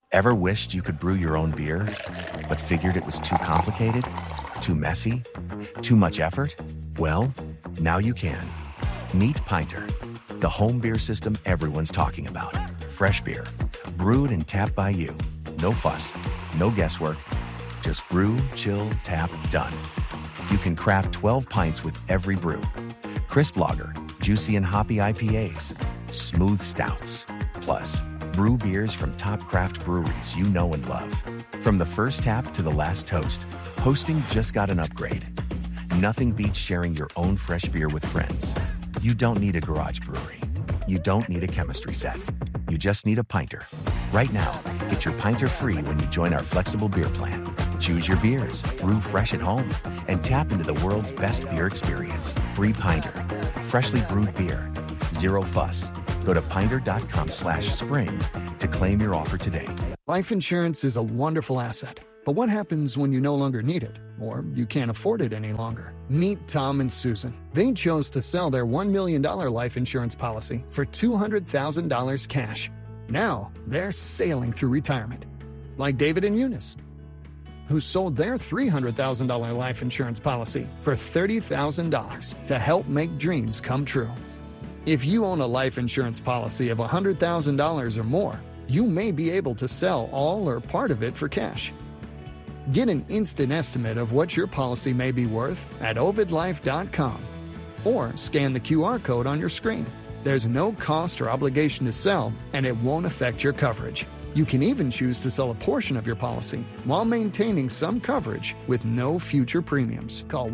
Ever wished you could brew your own beer, but figured it was too complicated, too messy, too much effort? Well, now you can. Meet Pinter, the home beer system everyone's talking about. Fresh beer, brewed and tapped by you. No fuss, no guesswork, just brew, chill, tap, done. You can craft 12 pints with every brew. Crisp lager, juicy and hoppy IPAs, smooth stouts. Plus, brew beers from top craft breweries you know and love. From the first tap to the last toast, hosting just got an upgrade. Nothing beats sharing your own fresh beer with friends. You don't need a garage brewery. You don't need a chemistry set. You just need a Pinter. Right now, get your Pinter free when you join our flexible beer plan. Choose your beers, brew fresh at home, and tap into the world's best beer experience. Free Pinter. Freshly brewed beer. Zero fuss. Go to pinter.com/spring to claim your offer today. Life insurance is a wonderful asset. But what happens when you no longer need it, or you can't afford it any longer? Meet Tom and Susan. They chose to sell their $1 million life insurance policy for $200,000 cash. Now, they're sailing through retirement. Like David and Eunice, who sold their $300,000 life insurance policy for $30,000 to help make dreams come true. If you own a life insurance policy of $100,000 or more, you may be able to sell all or part of it for cash. Get an instant estimate of what your policy may be worth at ovidlife.com or scan the QR code on your screen. There's no cost or obligation to sell, and it won't affect your coverage. You can even choose to sell a portion of your policy while maintaining some coverage with no future premiums. Call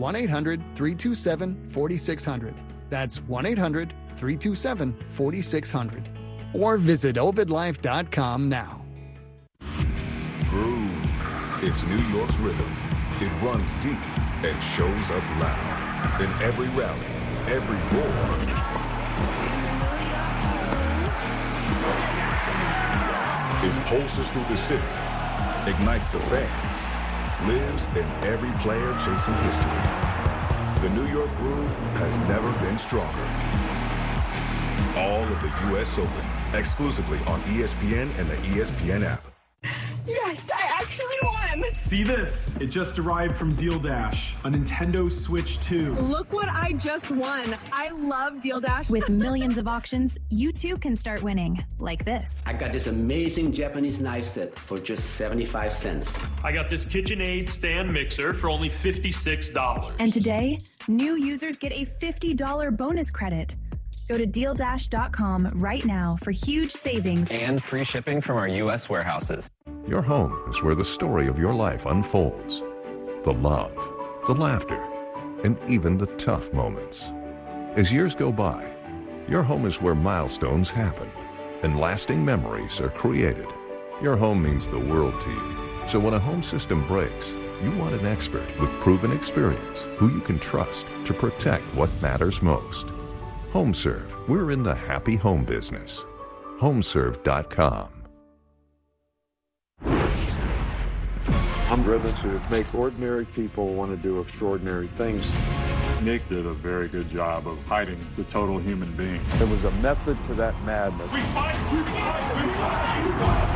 1-800-327-4600. That's 1-800-327-4600. Or visit ovidlife.com now. Groove. It's New York's rhythm. It runs deep and shows up loud. In every rally, every roar. It pulses through the city, ignites the fans, lives in every player chasing history. The New York Groove has never been stronger. All of the U.S. Open, exclusively on ESPN and the ESPN app. Yes, I actually won! See this? It just arrived from Deal Dash, a Nintendo Switch 2. Look what I just won. I love Deal Dash. With millions of auctions, you too can start winning, like this. I got this amazing Japanese knife set for just 75 cents. I got this KitchenAid stand mixer for only $56. And today, new users get a $50 bonus credit. Go to DealDash.com right now for huge savings and free shipping from our U.S. warehouses. Your home is where the story of your life unfolds. The love, the laughter, and even the tough moments. As years go by, your home is where milestones happen and lasting memories are created. Your home means the world to you. So when a home system breaks, you want an expert with proven experience who you can trust to protect what matters most. HomeServe, we're in the happy home business. HomeServe.com. I'm driven to make ordinary people want to do extraordinary things. Nick did a very good job of hiding the total human being. There was a method to that madness. We fight, we fight, we fight, we fight.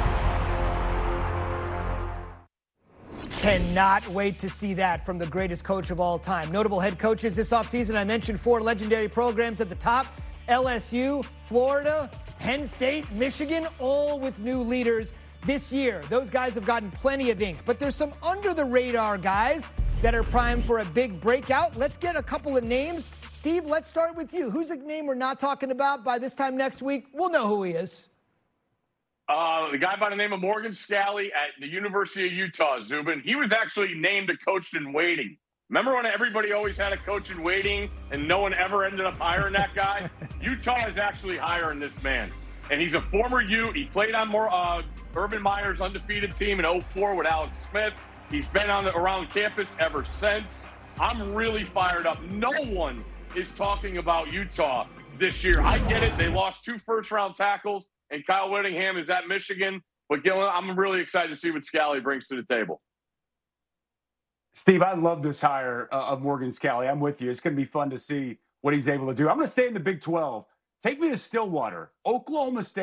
Cannot wait to see that from the greatest coach of all time. Notable head coaches this offseason. I mentioned 4 legendary programs at the top. LSU, Florida, Penn State, Michigan, all with new leaders this year. Those guys have gotten plenty of ink. But there's some under-the-radar guys that are primed for a big breakout. Let's get a couple of names. Steve, let's start with you. Who's a name we're not talking about? By this time next week, we'll know who he is. The guy by the name of Morgan Scalley at the University of Utah, Zubin. He was actually named a coach in waiting. Remember when everybody always had a coach in waiting and no one ever ended up hiring that guy? Utah is actually hiring this man. And he's a former Ute. He played on Urban Meyer's undefeated team in 2004 with Alex Smith. He's been around campus ever since. I'm really fired up. No one is talking about Utah this year. I get it. They lost 2 first-round tackles, and Kyle Whittingham is at Michigan. But, Gillen, I'm really excited to see what Scalley brings to the table. Steve, I love this hire of Morgan Scalley. I'm with you. It's going to be fun to see what he's able to do. I'm going to stay in the Big 12. Take me to Stillwater, Oklahoma State,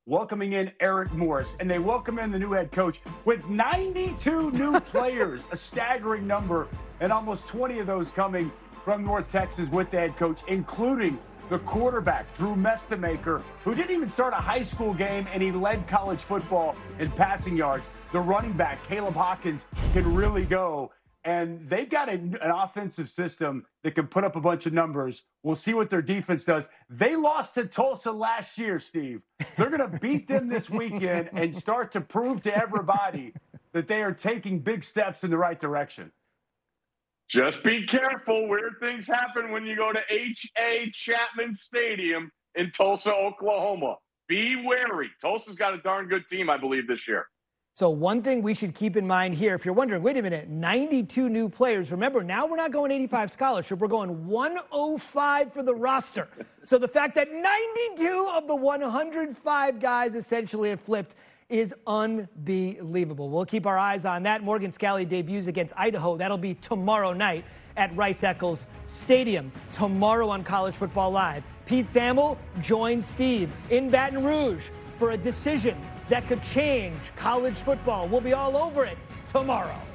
welcoming in Eric Morris, and they welcome in the new head coach with 92 new players, a staggering number, and almost 20 of those coming from North Texas with the head coach, including the quarterback, Drew Mestemaker, who didn't even start a high school game, and he led college football in passing yards. The running back, Caleb Hawkins, can really go. And they've got an offensive system that can put up a bunch of numbers. We'll see what their defense does. They lost to Tulsa last year, Steve. They're going to beat them this weekend and start to prove to everybody that they are taking big steps in the right direction. Just be careful. Weird things happen when you go to H.A. Chapman Stadium in Tulsa, Oklahoma. Be wary. Tulsa's got a darn good team, I believe, this year. So one thing we should keep in mind here, if you're wondering, wait a minute, 92 new players. Remember, now we're not going 85 scholarship. We're going 105 for the roster. So the fact that 92 of the 105 guys essentially have flipped is unbelievable. We'll keep our eyes on that. Morgan Scalley debuts against Idaho. That'll be tomorrow night at Rice-Eccles Stadium. Tomorrow on College Football Live, Pete Thamel joins Steve in Baton Rouge for a decision that could change college football. We'll be all over it tomorrow.